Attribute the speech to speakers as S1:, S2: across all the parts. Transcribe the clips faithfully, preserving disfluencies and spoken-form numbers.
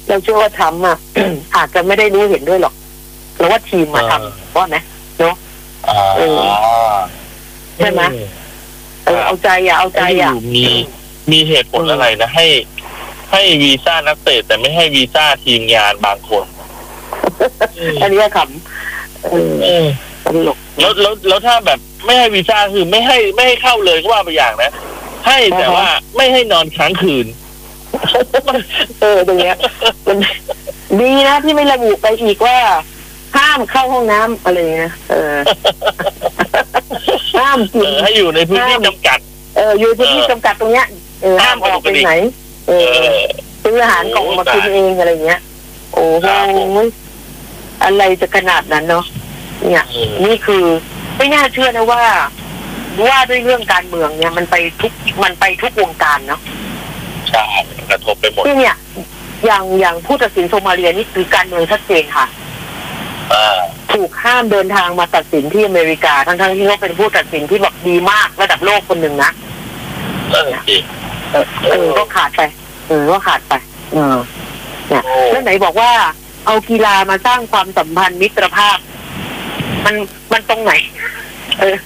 S1: เราเชื่อว่าทำอ่ะ อาจจะไม่ได้รู้เห็นด้วยหรอกเราว่าทีมมาทำว่าไหมเนาะเออใช่ไหมเออเอาใจอ่ะเอาใจอ่ะ
S2: มีมีเหตุผลอะไรนะให้ให้วีซ่านักเตะแต่ไม่ให้วีซ่าทีมงานบางคน
S1: อันนี้ขำเออตลก
S2: แล้วแล้วแล้วถ้าแบบไม่ให้วีซ่าคือไม่ให้ไม่ให้เข้าเลยก็ว่าไปอย่างนะให้แต่ว่าไม่ให้นอนค้างคืน
S1: เออตรงเนี้ยมันดีนะที่ไม่ระบุไปอีกว่าห้ามเข้าห้องน้ำอะไรนะเออห้ามกิน
S2: ให้อยู่ในพื้นที่จำกัด
S1: เอออยู่พื้นที่จำกัดตรงเนี้ยเออห้ามออกไปไหนเออซื้ออาหารกล่องมากินเองอะไรเงี้ยโอ้โหอะไรจะขนาดนั้นเนาะเนี่ยนี่คือไม่น่าเชื่อนะว่าว่าด้วยเรื่องการเมืองเนี่ยมันไปทุกมันไปทุกวงการเนาะ
S2: ใช่กระทบไปหมด
S1: เนี่ยอย่างอย่างผู้ตัดสินโซมาเลียนี่คือการเมืองชัดเจนค่ะถูกห้ามเดินทางมาตัดสินที่อเมริกาทั้งทั้งที่เขาเป็นผู้ตัดสินที่แบบดีมากระดับโลกคนหนึ่งนะ
S2: เออ
S1: เออก็ขาดไปเออก็ขาดไปเออเนี่ยแล้วไหนบอกว่าเอากีฬามาสร้างความสัมพันธ์มิตรภาพมันมันตรงไหนเออ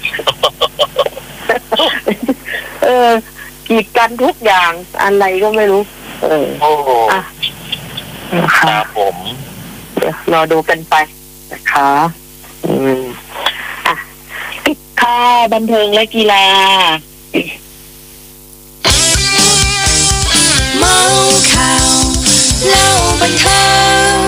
S1: เออกีดกันทุกอย่างอะไรก็ไม่รู้เออ
S2: โอ้
S1: อ่ะ
S2: ครับผม
S1: เดี๋ยวรอดูกันไปนะคะอืมอ่ะติดค่าบันเทิงและกีฬา
S3: เมาข่าวเล่าบันเทิง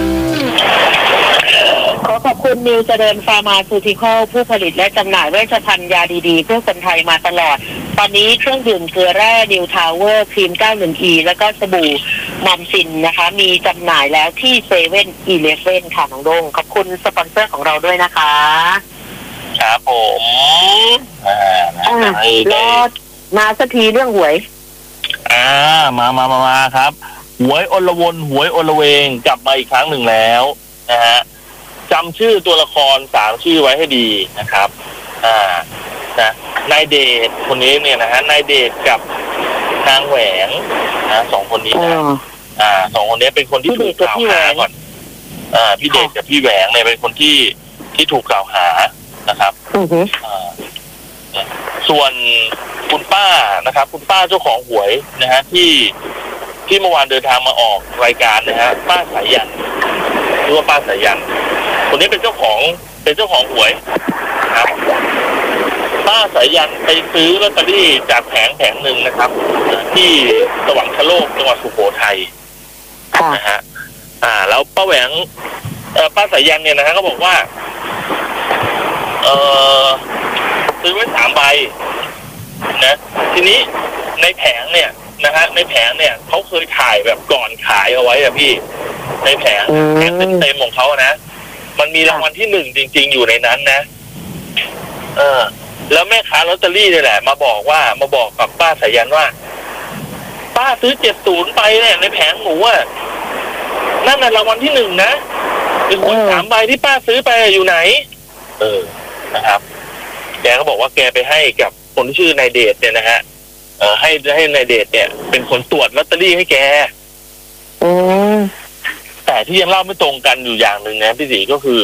S1: ขอขอบคุณนิวเจริญฟาร์มาซูติคอลผู้ผลิตและจำหน่ายเวชภัณฑ์ยาดีๆเพื่อคนไทยมาตลอดตอนนี้เครื่องดื่มเกลือแร่นิวทาวเวอร์ครีม เก้าสิบ อี แล้วก็สบู่มอมซินนะคะมีจำหน่ายแล้วที่เซเว่นอีเลฟเว่นค่ะน้องโด่งขอบคุณสปอนเซอร์ของเราด้วยนะคะ
S2: ครับผม
S1: อ่ารอมาสักทีเรื่องหวย
S2: อ่ามามามามาครับหวยอลวนหวยอลเวงกลับมาอีกครั้งหนึ่งแล้วนะฮะจำชื่อตัวละครสามชื่อไว้ให้ดีนะครับอ่านะนายเดชคนนี้เนี่ยนะฮะนายเดชกับนางแหวงนะสองคนนี้นะอ่าสองคนนี้เป็นคนที่ถูกกล่าวหาก่อนอ่าพี่เดชกับพี่แหวงเนี่ยเป็นคนที่ที่ถูกกล่าวหานะครับอ่าส่วนคุณป้านะครับคุณป้าเจ้าของหวยนะฮะที่ที่เมื่อวานเดินทางมาออกรายการนะฮะป้าสายันหรือว่าป้าสายันคนนี้เป็นเจ้าของเป็นเจ้าของหวยนะครับป้าสายันไปซื้อลอตเตอรี่จากแผงแผงหนึ่งนะครับที่สวรรคโลกจังหวัดสุโขทัยนะฮะอ่าแล้วป้าแหวงเอ่อป้าสายันเนี่ยนะฮะก็บอกว่าเอ่อซื้อไว้สามใบนะทีนี้ในแผงเนี่ยนะฮะในแผงเนี่ยเขาเคยถ่ายแบบก่อนขายเอาไว้อะพี่ในแผงแผงเต็มๆของเขานะมันมีรางวัลที่หนึ่งจริงๆอยู่ในนั้นนะเออแล้วแม่ค้าลอตเตอรี่นี่แหละมาบอกว่ามาบอกกับป้าสายันว่าป้าซื้อเจ็ดศูนย์ไปเนี่ยในแผงหมูอ่ะนั่นน่ะรางวัลที่หนึ่งนะเป็นคนสามใบที่ป้าซื้อไปอยู่ไหนเออนะครับแกก็บอกว่าแกไปให้กับคนที่ชื่อนายเดชเนี่ยนะฮะเออให้ให้นายเดชเนี่ยเป็นคนตรวจลอตเตอรี่ให้แก
S1: อืม
S2: แต่ที่ยังเล่าไม่ตรงกันอยู่อย่างหนึ่งนะพี่ศรีก็คือ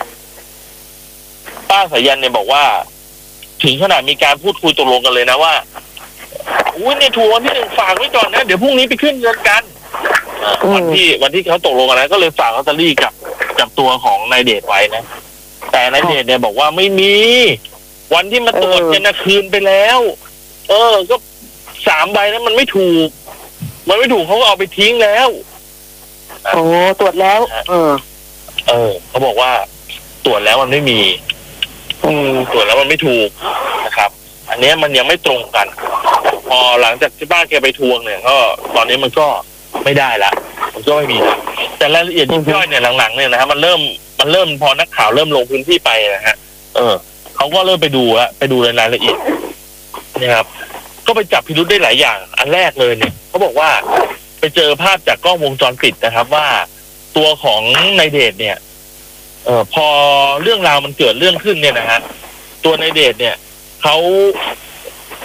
S2: ป้าสายันเนี่ยบอกว่าถึงขนาดมีการพูดคุยตกลงกันเลยนะว่าอุ้ยเนี่ยถูกวันที่หนึ่งฝากไว้ก่อนนะเดี๋ยวพรุ่งนี้ไปขึ้นเงินกันวันที่วันที่เขาตกลงกันนะก็เลยฝากลอตเตอรี่กับกับตัวของนายเดชไว้นะแต่นายเดชเนี่ยบอกว่าไม่มีวันที่มาตรวจเนี่ยนะคืนไปแล้วเออก็สามใบนั้นมันไม่ถูกมันไม่ถูกเขาก็เอาไปทิ้งแล้ว
S1: โอ้ตรวจแล้วเออ
S2: เออเขาบอกว่าตรวจแล้วมันไม่มีอืมตรวจแล้วมันไม่ถูกนะครับอันนี้มันยังไม่ตรงกันพอหลังจากที่ป้าแกไปทวงเนี่ยก็ตอนนี้มันก็ไม่ได้ละมันก็ไม่มีละแต่รายละเอียดยิบย่อยเนี่ยหลังๆเนี่ยนะฮะมันเริ่มมันเริ่มพอนักข่าวเริ่มลงพื้นที่ไปนะฮะเออเขาก็เริ่มไปดูละไปดูรายละเอียดนะครับก็ไปจับพิรุธได้หลายอย่างอันแรกเลยเนี่ยเขาบอกว่าไปเจอภาพจากกล้องวงจรปิดนะครับว่าตัวของนายเดชเนี่ยเอ่อพอเรื่องราวมันเกิดเรื่องขึ้นเนี่ยนะฮะตัวนายเดชเนี่ยเขา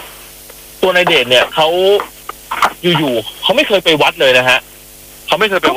S2: ตัวนายเดชเนี่ยเขาอยู่ๆเขาไม่เคยไปวัดเลยนะฮะเขาไม่เคยไป